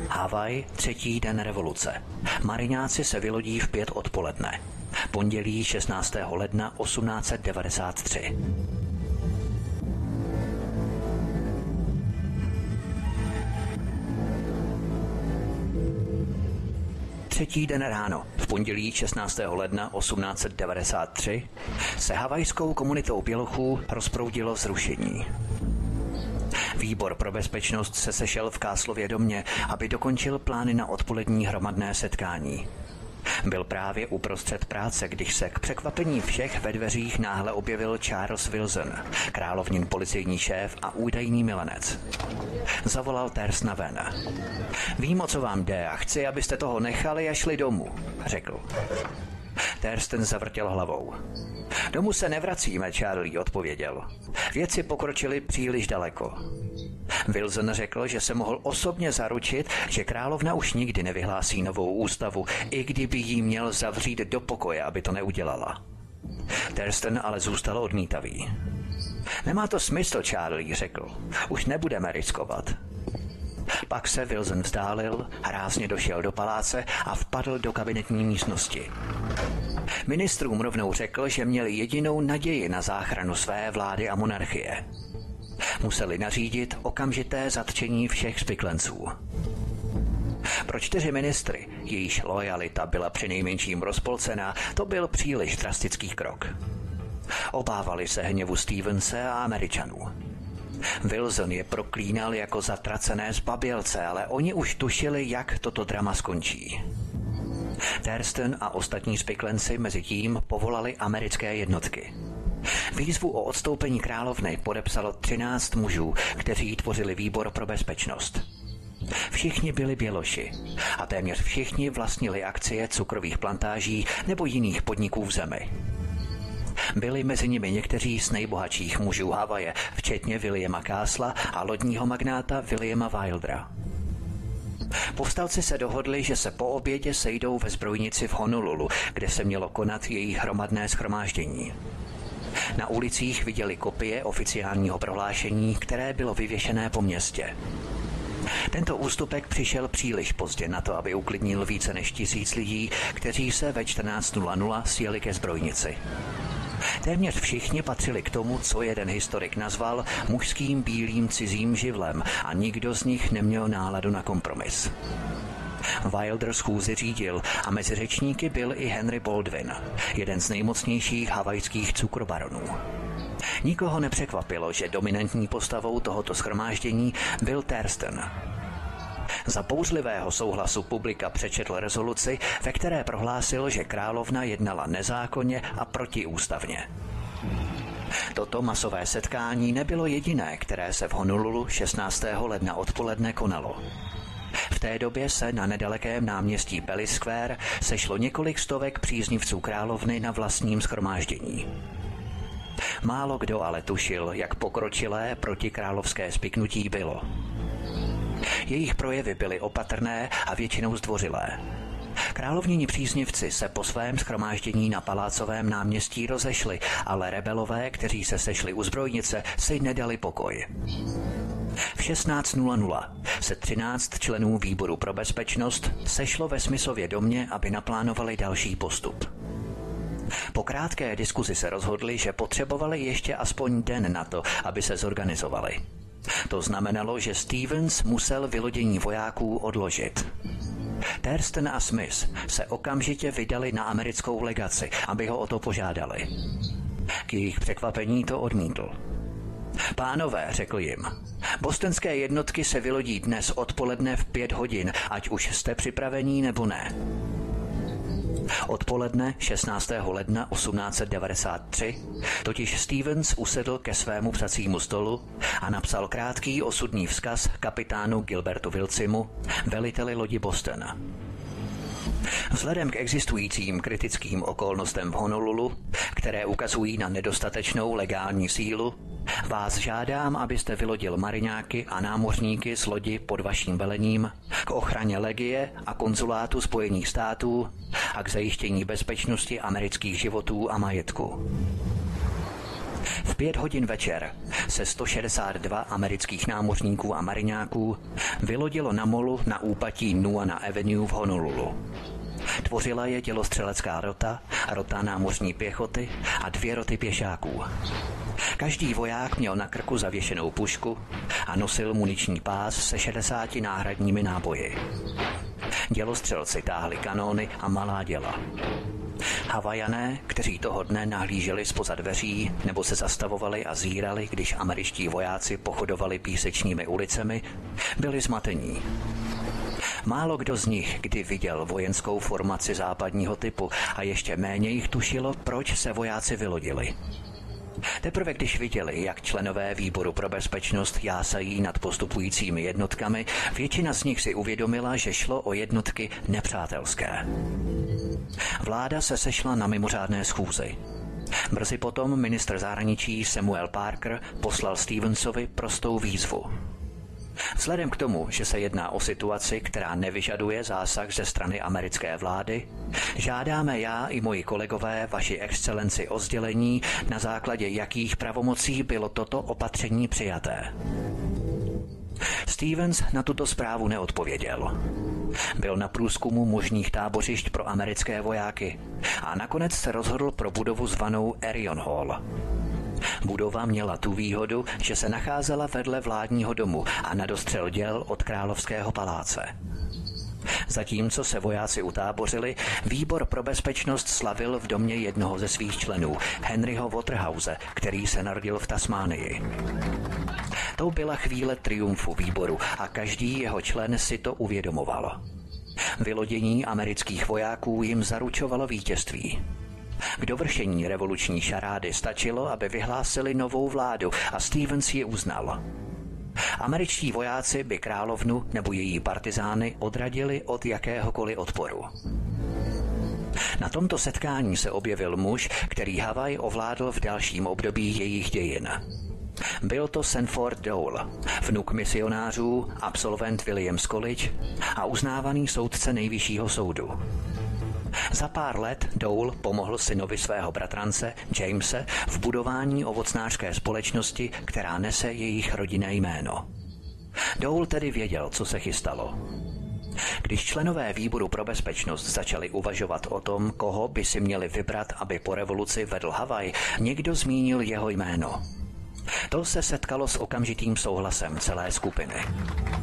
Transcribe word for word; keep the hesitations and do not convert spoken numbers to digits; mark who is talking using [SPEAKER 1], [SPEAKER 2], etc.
[SPEAKER 1] Havaj, třetí den revoluce. Mariňáci se vylodí v pět odpoledne. Pondělí šestnáctého ledna osmnáct set devadesát tři. Třetí den ráno, v pondělí šestnáctého ledna osmnáct set devadesát tři, se havajskou komunitou bělochů rozproudilo zrušení. Výbor pro bezpečnost se sešel v Castlově domě, aby dokončil plány na odpolední hromadné setkání. Byl právě uprostřed práce, když se k překvapení všech ve dveřích náhle objevil Charles Wilson, královnin policejní šéf a údajný milenec. Zavolal Thurston ven. Vím, o co vám jde a chci, abyste toho nechali a šli domů, řekl. Thurston zavrtěl hlavou. Domů se nevracíme, Charlie, odpověděl. Věci pokročily příliš daleko. Wilson řekl, že se mohl osobně zaručit, že královna už nikdy nevyhlásí novou ústavu, i kdyby jí měl zavřít do pokoje, aby to neudělala. Thurston ale zůstal odmítavý. Nemá to smysl, Charlie, řekl. Už nebudeme riskovat. Pak se Wilson vzdálil, rázně došel do paláce a vpadl do kabinetní místnosti. Ministrům rovnou řekl, že měli jedinou naději na záchranu své vlády a monarchie. Museli nařídit okamžité zatčení všech spiklenců. Pro čtyři ministry, jejíž lojalita byla přinejmenším rozpolcená, to byl příliš drastický krok. Obávali se hněvu Stevense a Američanů. Wilson je proklínal jako zatracené zbabělce, ale oni už tušili, jak toto drama skončí. Thurston a ostatní spiklenci mezi tím povolali americké jednotky. Výzvu o odstoupení královny podepsalo třináct mužů, kteří tvořili výbor pro bezpečnost. Všichni byli běloši a téměř všichni vlastnili akcie cukrových plantáží nebo jiných podniků v zemi. Byli mezi nimi někteří z nejbohatších mužů Havaje, včetně Williama Castlea a lodního magnáta Williama Wildera. Povstalci se dohodli, že se po obědě sejdou ve zbrojnici v Honolulu, kde se mělo konat jejich hromadné shromáždění. Na ulicích viděli kopie oficiálního prohlášení, které bylo vyvěšené po městě. Tento ústupek přišel příliš pozdě na to, aby uklidnil více než tisíc lidí, kteří se ve čtrnáct nula nula sjeli ke zbrojnici. Téměř všichni patřili k tomu, co jeden historik nazval mužským bílým cizím živlem a nikdo z nich neměl náladu na kompromis. Wilder schůzi řídil a mezi řečníky byl i Henry Baldwin, jeden z nejmocnějších havajských cukrobaronů. Nikoho nepřekvapilo, že dominantní postavou tohoto shromáždění byl Thurston. Za bouřlivého souhlasu publika přečetl rezoluci, ve které prohlásil, že královna jednala nezákonně a protiústavně. Toto masové setkání nebylo jediné, které se v Honolulu šestnáctého ledna odpoledne konalo. V té době se na nedalekém náměstí Belly Square sešlo několik stovek příznivců královny na vlastním shromáždění. Málo kdo ale tušil, jak pokročilé protikrálovské spiknutí bylo. Jejich projevy byly opatrné a většinou zdvořilé. Královněni příznivci se po svém shromáždění na Palácovém náměstí rozešli, ale rebelové, kteří se sešli u zbrojnice, si nedali pokoj. V šestnáct nula nula se třináct členů výboru pro bezpečnost sešlo ve Smithově domě, aby naplánovali další postup. Po krátké diskuzi se rozhodli, že potřebovali ještě aspoň den na to, aby se zorganizovali. To znamenalo, že Stevens musel vylodění vojáků odložit. Thurston a Smith se okamžitě vydali na americkou legaci, aby ho o to požádali. K jejich překvapení to odmítl. Pánové, řekl jim, bostonské jednotky se vylodí dnes odpoledne v pět hodin, ať už jste připravení nebo ne. Odpoledne šestnáctého ledna osmnáct set devadesát tři totiž Stevens usedl ke svému psacímu stolu a napsal krátký osudný vzkaz kapitánu Gilbertu Wilcimu, veliteli lodi Boston. Vzhledem k existujícím kritickým okolnostem v Honolulu, které ukazují na nedostatečnou legální sílu, vás žádám, abyste vylodil mariňáky a námořníky z lodi pod vaším velením k ochraně legie a konzulátu Spojených států a k zajištění bezpečnosti amerických životů a majetku. V pět hodin večer se sto šedesát dva amerických námořníků a mariňáků vylodilo na molu na úpatí Nuana Avenue v Honolulu. Tvořila je dělostřelecká rota, rota námořní pěchoty a dvě roty pěšáků. Každý voják měl na krku zavěšenou pušku a nosil muniční pás se šedesáti náhradními náboji. Dělostřelci táhli kanóny a malá děla. Havajané, kteří toho dne nahlíželi zpoza dveří nebo se zastavovali a zírali, když američtí vojáci pochodovali písečními ulicemi, byli zmatení. Málo kdo z nich kdy viděl vojenskou formaci západního typu a ještě méně jich tušilo, proč se vojáci vylodili. Teprve když viděli, jak členové výboru pro bezpečnost jásají nad postupujícími jednotkami, většina z nich si uvědomila, že šlo o jednotky nepřátelské. Vláda se sešla na mimořádné schůzi. Brzy potom ministr zahraničí Samuel Parker poslal Stevensovi prostou výzvu. Vzhledem k tomu, že se jedná o situaci, která nevyžaduje zásah ze strany americké vlády, žádáme já i moji kolegové vaši excelenci o sdělení, na základě jakých pravomocí bylo toto opatření přijaté. Stevens na tuto zprávu neodpověděl. Byl na průzkumu možných tábořišť pro americké vojáky a nakonec se rozhodl pro budovu zvanou Arion Hall. Budova měla tu výhodu, že se nacházela vedle vládního domu a na dostřel děl od Královského paláce. Zatímco se vojáci utábořili, výbor pro bezpečnost slavil v domě jednoho ze svých členů, Henryho Waterhouse, který se narodil v Tasmánii. To byla chvíle triumfu výboru a každý jeho člen si to uvědomoval. Vylodění amerických vojáků jim zaručovalo vítězství. K dovršení revoluční šarády stačilo, aby vyhlásili novou vládu a Stevens ji uznal. Američtí vojáci by královnu nebo její partizány odradili od jakéhokoliv odporu. Na tomto setkání se objevil muž, který Havaj ovládl v dalším období jejich dějin. Byl to Sanford Dole, vnuk misionářů, absolvent Williams College a uznávaný soudce nejvyššího soudu. Za pár let Dole pomohl synovi svého bratrance, Jamese, v budování ovocnářské společnosti, která nese jejich rodinné jméno. Dole tedy věděl, co se chystalo. Když členové výboru pro bezpečnost začali uvažovat o tom, koho by si měli vybrat, aby po revoluci vedl Havaj, někdo zmínil jeho jméno. To se setkalo s okamžitým souhlasem celé skupiny.